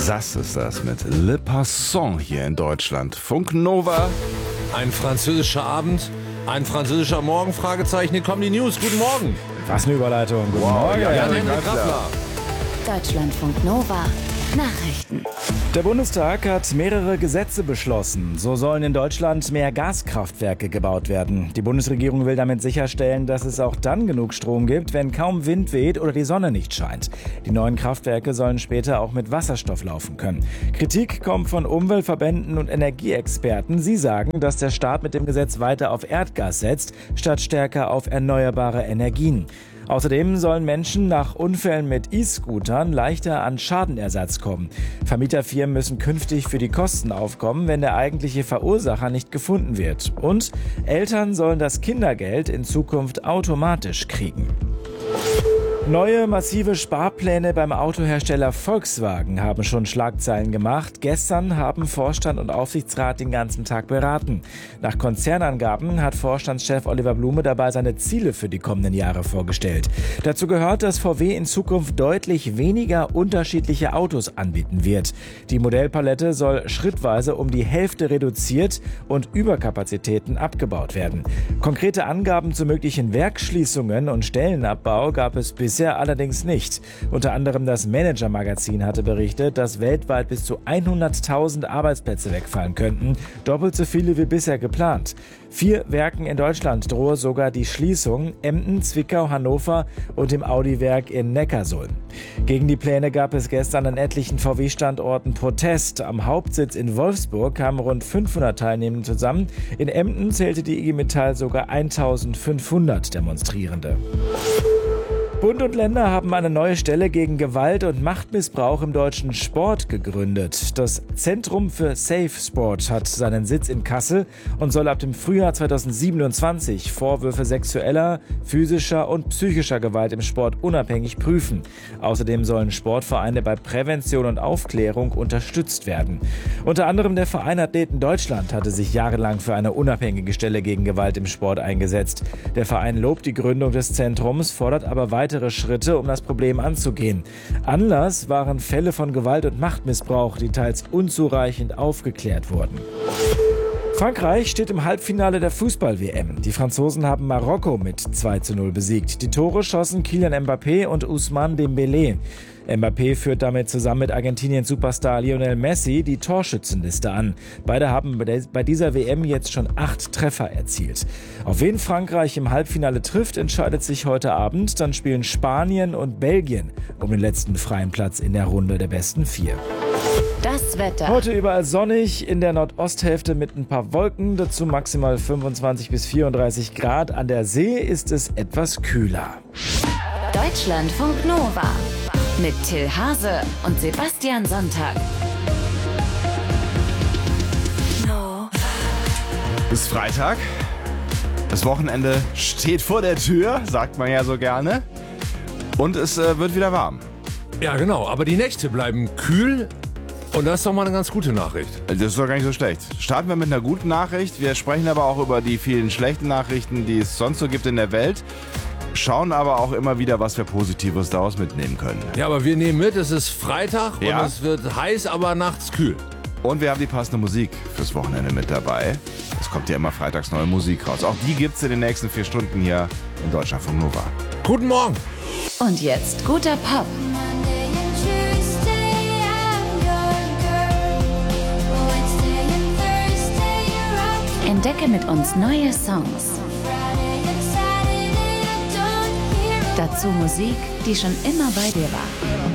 Sass ist das mit Le Passant hier in Deutschland. Funk Nova. Ein französischer Abend, ein französischer Morgen, Fragezeichen, hier kommen die News. Guten Morgen. Was eine Überleitung. Guten Morgen. Jan-Henrik Raffler. Deutschlandfunk Nova. Nachrichten. Der Bundestag hat mehrere Gesetze beschlossen. So sollen in Deutschland mehr Gaskraftwerke gebaut werden. Die Bundesregierung will damit sicherstellen, dass es auch dann genug Strom gibt, wenn kaum Wind weht oder die Sonne nicht scheint. Die neuen Kraftwerke sollen später auch mit Wasserstoff laufen können. Kritik kommt von Umweltverbänden und Energieexperten. Sie sagen, dass der Staat mit dem Gesetz weiter auf Erdgas setzt, statt stärker auf erneuerbare Energien. Außerdem sollen Menschen nach Unfällen mit E-Scootern leichter an Schadenersatz kommen. Vermieterfirmen müssen künftig für die Kosten aufkommen, wenn der eigentliche Verursacher nicht gefunden wird. Und Eltern sollen das Kindergeld in Zukunft automatisch kriegen. Neue massive Sparpläne beim Autohersteller Volkswagen haben schon Schlagzeilen gemacht. Gestern haben Vorstand und Aufsichtsrat den ganzen Tag beraten. Nach Konzernangaben hat Vorstandschef Oliver Blume dabei seine Ziele für die kommenden Jahre vorgestellt. Dazu gehört, dass VW in Zukunft deutlich weniger unterschiedliche Autos anbieten wird. Die Modellpalette soll schrittweise um die Hälfte reduziert und Überkapazitäten abgebaut werden. Konkrete Angaben zu möglichen Werksschließungen und Stellenabbau gab es bisher allerdings nicht. Unter anderem das Manager-Magazin hatte berichtet, dass weltweit bis zu 100.000 Arbeitsplätze wegfallen könnten, doppelt so viele wie bisher geplant. 4 Werken in Deutschland drohe sogar die Schließung: Emden, Zwickau, Hannover und dem Audi-Werk in Neckarsulm. Gegen die Pläne gab es gestern an etlichen VW-Standorten Protest. Am Hauptsitz in Wolfsburg kamen rund 500 Teilnehmende zusammen. In Emden zählte die IG Metall sogar 1.500 Demonstrierende. Bund und Länder haben eine neue Stelle gegen Gewalt und Machtmissbrauch im deutschen Sport gegründet. Das Zentrum für Safe Sport hat seinen Sitz in Kassel und soll ab dem Frühjahr 2027 Vorwürfe sexueller, physischer und psychischer Gewalt im Sport unabhängig prüfen. Außerdem sollen Sportvereine bei Prävention und Aufklärung unterstützt werden. Unter anderem der Verein Athleten Deutschland hatte sich jahrelang für eine unabhängige Stelle gegen Gewalt im Sport eingesetzt. Der Verein lobt die Gründung des Zentrums, fordert aber weitere Schritte, um das Problem anzugehen. Anlass waren Fälle von Gewalt und Machtmissbrauch, die teils unzureichend aufgeklärt wurden. Frankreich steht im Halbfinale der Fußball-WM. Die Franzosen haben Marokko mit 2:0 besiegt. Die Tore schossen Kylian Mbappé und Ousmane Dembélé. Mbappé führt damit zusammen mit Argentiniens Superstar Lionel Messi die Torschützenliste an. Beide haben bei dieser WM jetzt schon 8 Treffer erzielt. Auf wen Frankreich im Halbfinale trifft, entscheidet sich heute Abend. Dann spielen Spanien und Belgien um den letzten freien Platz in der Runde der besten 4. Das Wetter. Heute überall sonnig, in der Nordosthälfte mit ein paar Wolken, dazu maximal 25 bis 34 Grad. An der See ist es etwas kühler. Deutschlandfunk Nova. Mit Till Hase und Sebastian Sonntag. Bis Freitag. Das Wochenende steht vor der Tür, sagt man ja so gerne. Und es wird wieder warm. Ja, genau, aber die Nächte bleiben kühl und das ist doch mal eine ganz gute Nachricht. Das ist doch gar nicht so schlecht. Starten wir mit einer guten Nachricht. Wir sprechen aber auch über die vielen schlechten Nachrichten, die es sonst so gibt in der Welt. Schauen aber auch immer wieder, was wir Positives daraus mitnehmen können. Ja, aber wir nehmen mit, es ist Freitag Ja. und es wird heiß, aber nachts kühl. Und wir haben die passende Musik fürs Wochenende mit dabei. Es kommt ja immer freitags neue Musik raus. Auch die gibt's in den nächsten 4 Stunden hier in Deutschlandfunk Nova. Guten Morgen. Und jetzt guter Pop. Entdecke mit uns neue Songs. Dazu Musik, die schon immer bei dir war.